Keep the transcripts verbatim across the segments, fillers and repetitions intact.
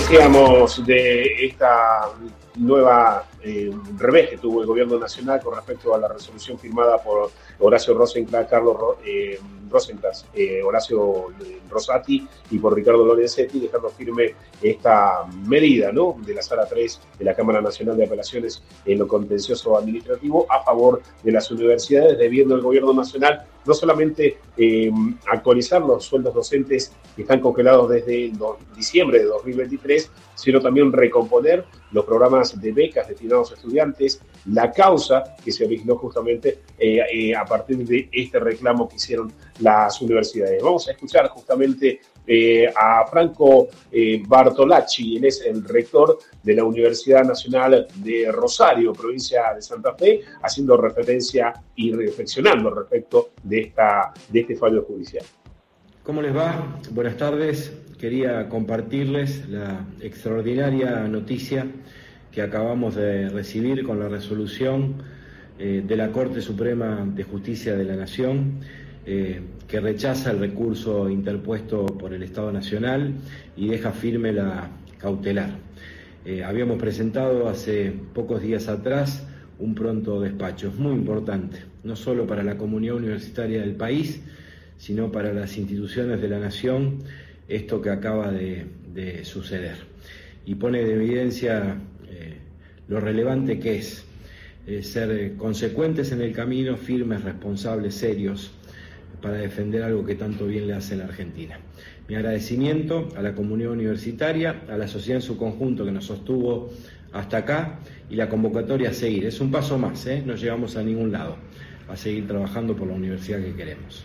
Decíamos de esta nueva eh, revés que tuvo el gobierno nacional con respecto a la resolución firmada por Horacio Rosencrantz, Carlos eh, Rosencrantz, eh, Horacio Rosati y por Ricardo Lorenzetti, dejando firme esta medida, ¿no?, de la Sala tres de la Cámara Nacional de Apelaciones en lo contencioso administrativo a favor de las universidades, debiendo el gobierno nacional no solamente eh, actualizar los sueldos docentes que están congelados desde diciembre de dos mil veintitrés, sino también recomponer los programas de becas destinados a estudiantes, la causa que se originó justamente eh, eh, a partir de este reclamo que hicieron las universidades. Vamos a escuchar justamente eh, a Franco eh, Bartolacci, él es el rector de la Universidad Nacional de Rosario, provincia de Santa Fe, haciendo referencia y reflexionando respecto de, esta, de este fallo judicial. ¿Cómo les va? Buenas tardes. Quería compartirles la extraordinaria noticia que acabamos de recibir con la resolución eh, de la Corte Suprema de Justicia de la Nación, eh, que rechaza el recurso interpuesto por el Estado Nacional y deja firme la cautelar. Eh, habíamos presentado hace pocos días atrás un pronto despacho. Es muy importante, no solo para la comunidad universitaria del país, sino para las instituciones de la nación, esto que acaba de, de suceder. Y pone de evidencia eh, lo relevante que es eh, ser consecuentes en el camino, firmes, responsables, serios, para defender algo que tanto bien le hace a la Argentina. Mi agradecimiento a la comunidad universitaria, a la sociedad en su conjunto que nos sostuvo hasta acá, y la convocatoria a seguir. Es un paso más, ¿eh? No llegamos a ningún lado, a seguir trabajando por la universidad que queremos.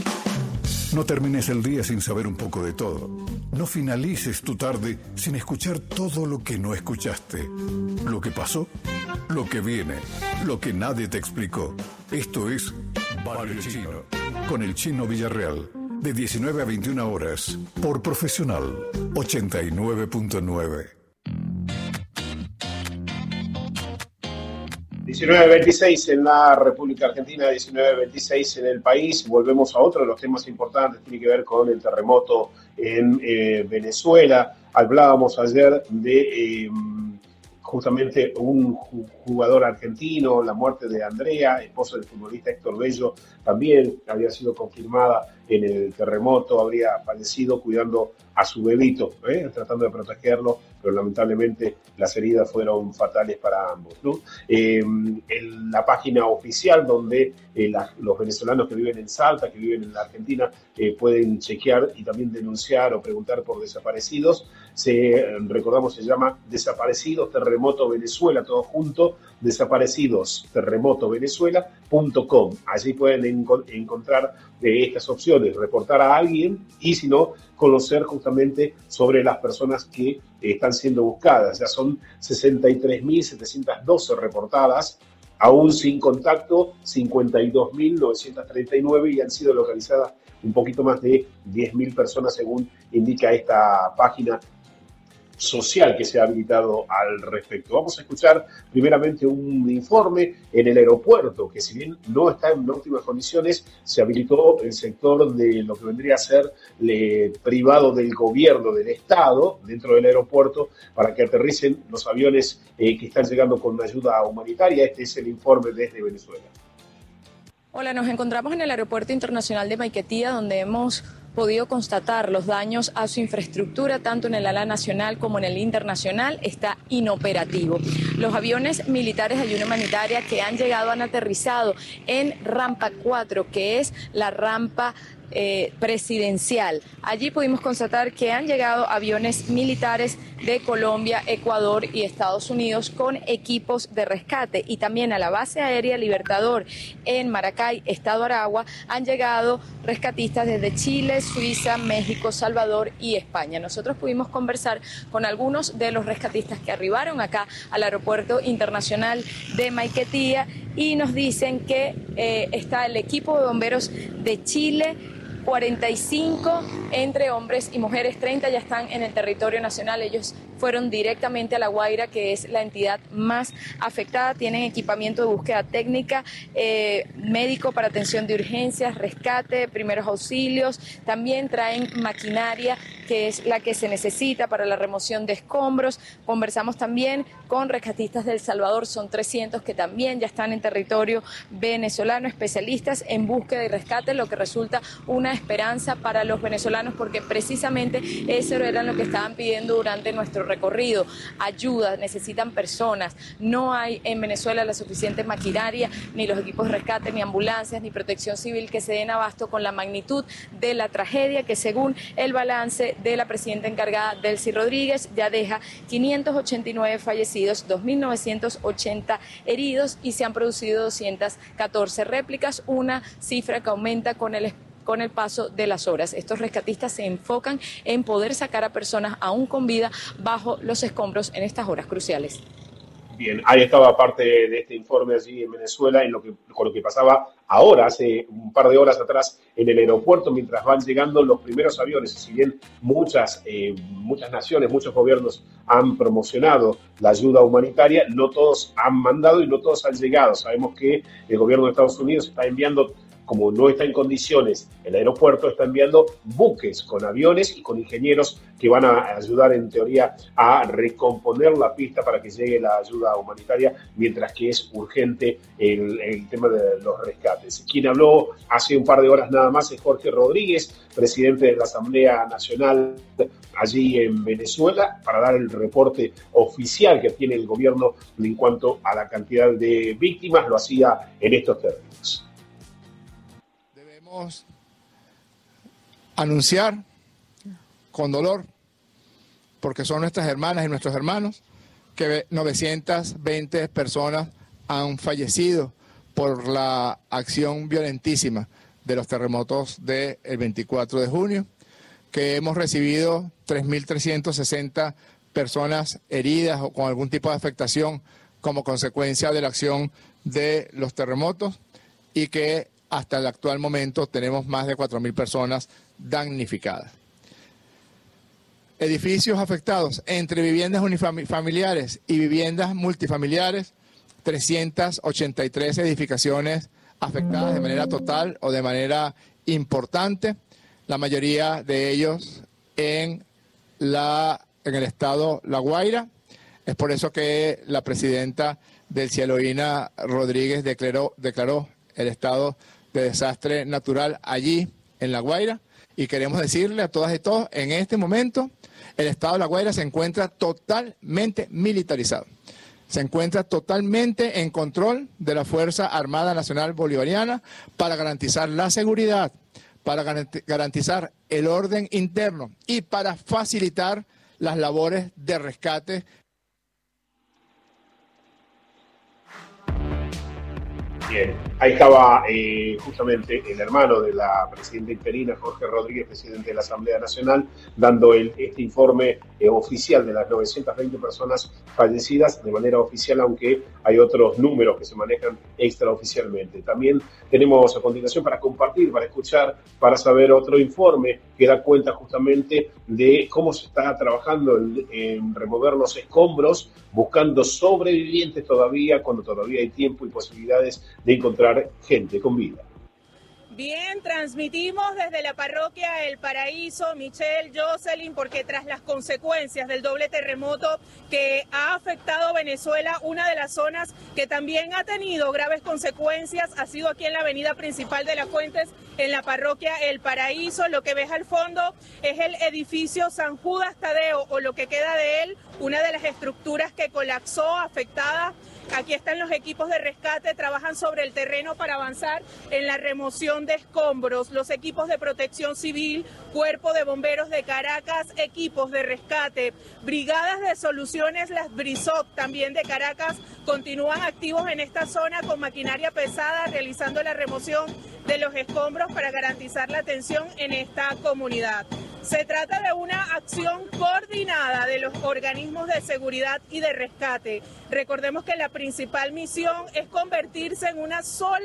No termines el día sin saber un poco de todo. No finalices tu tarde sin escuchar todo lo que no escuchaste. Lo que pasó, lo que viene, lo que nadie te explicó. Esto es Barrio Chino, con el Chino Villarreal, de diecinueve a veintiuna horas, por Profesional ochenta y nueve punto nueve. diecinueve veintiséis en la República Argentina, diecinueve veintiséis en el país. Volvemos a otro de los temas importantes, tiene que ver con el terremoto en eh, Venezuela. Hablábamos ayer de eh, justamente un jugador argentino, la muerte de Andrea, esposa del futbolista Héctor Bello, también había sido confirmada en el terremoto, habría fallecido cuidando a su bebito, ¿eh? tratando de protegerlo, pero lamentablemente las heridas fueron fatales para ambos, ¿no? Eh, en la página oficial donde eh, la, los venezolanos que viven en Salta, que viven en la Argentina, eh, pueden chequear y también denunciar o preguntar por desaparecidos, se, recordamos, se llama Desaparecidos Terremoto Venezuela, todo junto, desaparecidos terremoto venezuela punto com. Allí pueden en, encontrar eh, estas opciones, reportar a alguien y, si no, conocer justamente sobre las personas que eh, están siendo buscadas. Ya son sesenta y tres mil setecientas doce reportadas, aún sin contacto, cincuenta y dos mil novecientos treinta y nueve, y han sido localizadas un poquito más de diez mil personas, según indica esta página social que se ha habilitado al respecto. Vamos a escuchar primeramente un informe en el aeropuerto, que si bien no está en óptimas condiciones, se habilitó el sector de lo que vendría a ser le, privado del gobierno del Estado dentro del aeropuerto para que aterricen los aviones eh, que están llegando con ayuda humanitaria. Este es el informe desde Venezuela. Hola, nos encontramos en el Aeropuerto Internacional de Maiquetía, donde hemos podido constatar los daños a su infraestructura, tanto en el ala nacional como en el internacional. Está inoperativo. Los aviones militares de ayuda humanitaria que han llegado han aterrizado en rampa cuatro, que es la rampa Eh, presidencial. Allí pudimos constatar que han llegado aviones militares de Colombia, Ecuador y Estados Unidos con equipos de rescate, y también a la base aérea Libertador en Maracay, Estado Aragua, han llegado rescatistas desde Chile, Suiza, México, Salvador y España. Nosotros pudimos conversar con algunos de los rescatistas que arribaron acá al Aeropuerto Internacional de Maiquetía y nos dicen que eh, está el equipo de bomberos de Chile, cuarenta y cinco entre hombres y mujeres, treinta ya están en el territorio nacional. Ellos fueron directamente a La Guaira, que es la entidad más afectada. Tienen equipamiento de búsqueda técnica, eh, médico para atención de urgencias, rescate, primeros auxilios. También traen maquinaria, que es la que se necesita para la remoción de escombros. Conversamos también con rescatistas de El Salvador, son trescientos que también ya están en territorio venezolano, especialistas en búsqueda y rescate, lo que resulta una esperanza para los venezolanos, porque precisamente eso era lo que estaban pidiendo durante nuestro recorrido: ayuda, necesitan personas. No hay en Venezuela la suficiente maquinaria, ni los equipos de rescate, ni ambulancias, ni protección civil que se den abasto con la magnitud de la tragedia, que según el balance de la presidenta encargada, Delcy Rodríguez, ya deja quinientos ochenta y nueve fallecidos, dos mil novecientos ochenta heridos, y se han producido doscientas catorce réplicas, una cifra que aumenta con el con el paso de las horas. Estos rescatistas se enfocan en poder sacar a personas aún con vida bajo los escombros en estas horas cruciales. Bien, ahí estaba parte de este informe allí en Venezuela, en lo que, con lo que pasaba ahora, hace un par de horas atrás, en el aeropuerto, mientras van llegando los primeros aviones. Y si bien muchas, eh, muchas naciones, muchos gobiernos han promocionado la ayuda humanitaria, no todos han mandado y no todos han llegado. Sabemos que el gobierno de Estados Unidos está enviando, como no está en condiciones el aeropuerto, está enviando buques con aviones y con ingenieros que van a ayudar, en teoría, a recomponer la pista para que llegue la ayuda humanitaria, mientras que es urgente el, el tema de los rescates. Quien habló hace un par de horas nada más es Jorge Rodríguez, presidente de la Asamblea Nacional allí en Venezuela, para dar el reporte oficial que tiene el gobierno en cuanto a la cantidad de víctimas. Lo hacía en estos términos. Anunciar con dolor, porque son nuestras hermanas y nuestros hermanos, que novecientas veinte personas han fallecido por la acción violentísima de los terremotos del veinticuatro de junio, que hemos recibido tres mil trescientas sesenta personas heridas o con algún tipo de afectación como consecuencia de la acción de los terremotos, y que hasta el actual momento tenemos más de cuatro mil personas damnificadas. Edificios afectados, entre viviendas unifamiliares y viviendas multifamiliares, trescientas ochenta y tres edificaciones afectadas de manera total o de manera importante, la mayoría de ellos en, la, en el estado La Guaira. Es por eso que la presidenta Delcy Eloína Rodríguez declaró, declaró el estado de desastre natural allí en La Guaira, y queremos decirle a todas y todos, en este momento el estado de La Guaira se encuentra totalmente militarizado, se encuentra totalmente en control de la Fuerza Armada Nacional Bolivariana para garantizar la seguridad, para garantizar el orden interno y para facilitar las labores de rescate. Bien, ahí estaba eh, justamente el hermano de la presidenta interina, Jorge Rodríguez, presidente de la Asamblea Nacional, dando el, este informe eh, oficial de las novecientas veinte personas fallecidas de manera oficial, aunque hay otros números que se manejan extraoficialmente. También tenemos a continuación para compartir, para escuchar, para saber otro informe que da cuenta justamente de cómo se está trabajando en, en remover los escombros, buscando sobrevivientes todavía, cuando todavía hay tiempo y posibilidades de encontrar gente con vida. Bien, transmitimos desde la parroquia El Paraíso, Michelle, Jocelyn, porque tras las consecuencias del doble terremoto que ha afectado a Venezuela, una de las zonas que también ha tenido graves consecuencias ha sido aquí en la avenida principal de Las Fuentes, en la parroquia El Paraíso. Lo que ves al fondo es el edificio San Judas Tadeo, o lo que queda de él, una de las estructuras que colapsó, afectada. Aquí están los equipos de rescate, trabajan sobre el terreno para avanzar en la remoción de escombros. Los equipos de protección civil, Cuerpo de Bomberos de Caracas, equipos de rescate, brigadas de soluciones, las BRISOC también de Caracas, continúan activos en esta zona con maquinaria pesada, realizando la remoción de los escombros para garantizar la atención en esta comunidad. Se trata de una acción coordinada de los organismos de seguridad y de rescate. Recordemos que la principal misión es convertirse en una sola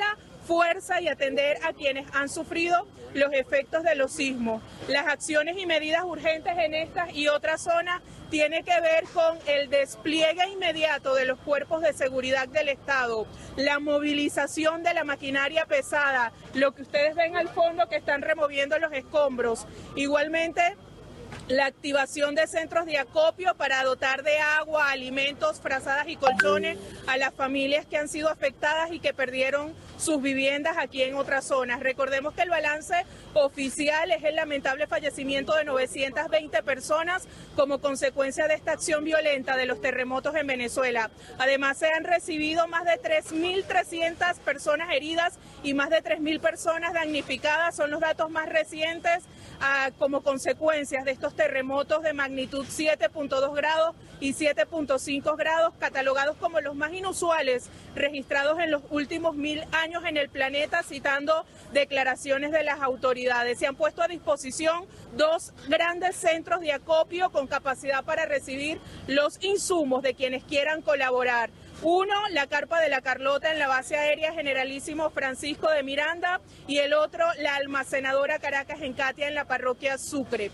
fuerza y atender a quienes han sufrido los efectos de los sismos. Las acciones y medidas urgentes en estas y otras zonas tiene que ver con el despliegue inmediato de los cuerpos de seguridad del Estado, la movilización de la maquinaria pesada, lo que ustedes ven al fondo que están removiendo los escombros. Igualmente, la activación de centros de acopio para dotar de agua, alimentos, frazadas y colchones a las familias que han sido afectadas y que perdieron sus viviendas aquí en otras zonas. Recordemos que el balance oficial es el lamentable fallecimiento de novecientas veinte personas como consecuencia de esta acción violenta de los terremotos en Venezuela. Además, se han recibido más de tres mil trescientas personas heridas y más de tres mil personas damnificadas. Son los datos más recientes ah, como consecuencias de estos terremotos de magnitud siete punto dos grados y siete punto cinco grados, catalogados como los más inusuales registrados en los últimos mil años en el planeta, citando declaraciones de las autoridades. Se han puesto a disposición dos grandes centros de acopio con capacidad para recibir los insumos de quienes quieran colaborar. Uno, la Carpa de la Carlota en la base aérea Generalísimo Francisco de Miranda, y el otro, la almacenadora Caracas en Catia en la parroquia Sucre.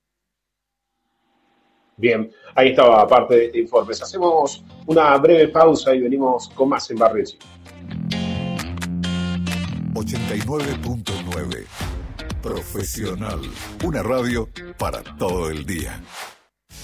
Bien, ahí estaba parte de este informe. Hacemos una breve pausa y venimos con más en Barrio Chico. ochenta y nueve punto nueve Profesional. Una radio para todo el día.